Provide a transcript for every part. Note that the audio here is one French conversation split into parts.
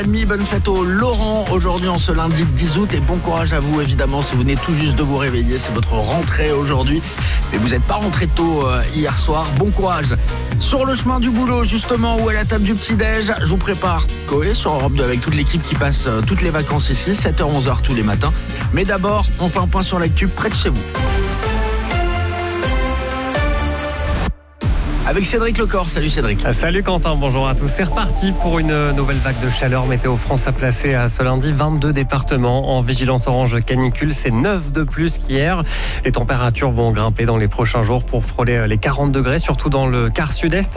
Bonne fête au Laurent aujourd'hui en ce lundi 10 août et bon courage à vous évidemment si vous venez tout juste de vous réveiller, c'est votre rentrée aujourd'hui mais vous n'êtes pas rentré tôt hier soir, bon courage. Sur le chemin du boulot justement ou à la table du petit-déj, je vous prépare Coé sur Europe 2 avec toute l'équipe qui passe toutes les vacances ici, 7h-11h tous les matins. Mais d'abord, on fait un point sur l'actu près de chez vous. Avec Cédric Lecor. Salut Cédric. Salut Quentin, bonjour à tous. C'est reparti pour une nouvelle vague de chaleur. Météo France a placé à ce lundi 22 départements en vigilance orange canicule. C'est 9 de plus qu'hier. Les températures vont grimper dans les prochains jours pour frôler les 40 degrés, surtout dans le quart sud-est.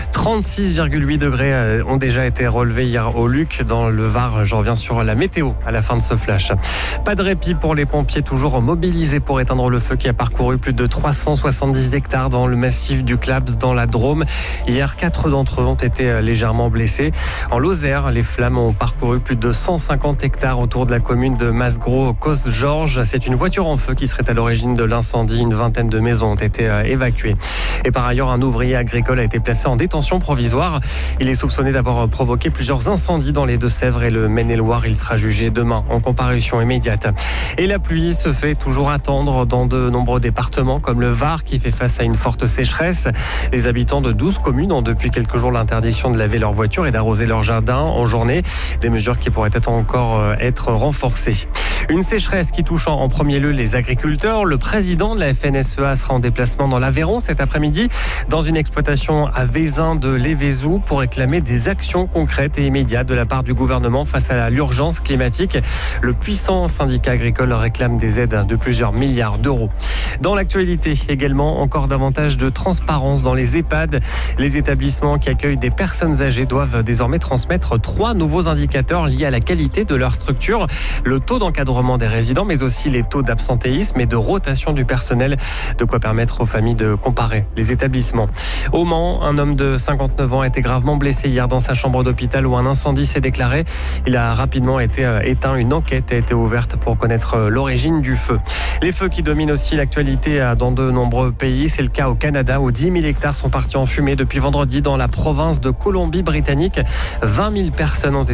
36,8 degrés ont déjà été relevés hier au Luc. Dans le Var, je reviens sur la météo à la fin de ce flash. Pas de répit pour les pompiers, toujours mobilisés pour éteindre le feu qui a parcouru plus de 370 hectares dans le massif du Clabs dans la Drôme. Hier, 4 d'entre eux ont été légèrement blessés. En Lozère, les flammes ont parcouru plus de 150 hectares autour de la commune de Masgros-Cos-Georges. C'est une voiture en feu qui serait à l'origine de l'incendie. Une vingtaine de maisons ont été évacuées. Et par ailleurs, un ouvrier agricole a été placé en détention provisoire. Il est soupçonné d'avoir provoqué plusieurs incendies dans les Deux-Sèvres et le Maine-et-Loire. Il sera jugé demain en comparution immédiate. Et la pluie se fait toujours attendre dans de nombreux départements comme le Var qui fait face à une forte sécheresse. Les habitants de 12 communes ont depuis quelques jours l'interdiction de laver leur voiture et d'arroser leur jardin en journée. Des mesures qui pourraient encore être renforcées. Une sécheresse qui touche en premier lieu les agriculteurs. Le président de la FNSEA sera en déplacement dans l'Aveyron cet après-midi dans une exploitation à Vézin de l'Évézou pour réclamer des actions concrètes et immédiates de la part du gouvernement face à l'urgence climatique. Le puissant syndicat agricole réclame des aides de plusieurs milliards d'euros. Dans l'actualité également, encore davantage de transparence dans les EHPAD. Les établissements qui accueillent des personnes âgées doivent désormais transmettre 3 nouveaux indicateurs liés à la qualité de leur structure. Le taux d'encadrement des résidents, mais aussi les taux d'absentéisme et de rotation du personnel. De quoi permettre aux familles de comparer les établissements. Au Mans, un homme de 59 ans a été gravement blessé hier dans sa chambre d'hôpital où un incendie s'est déclaré. Il a rapidement été éteint. Une enquête a été ouverte pour connaître l'origine du feu. Les feux qui dominent aussi l'actualité dans de nombreux pays. C'est le cas au Canada où 10 000 hectares sont partis en fumée depuis vendredi dans la province de Colombie-Britannique. 20 000 personnes ont été